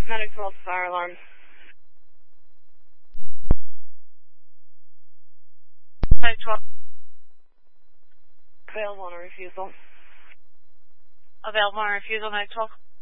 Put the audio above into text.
Medic 12, fire alarm. Medic 12. Available on a refusal. Available on refusal, Medic 12.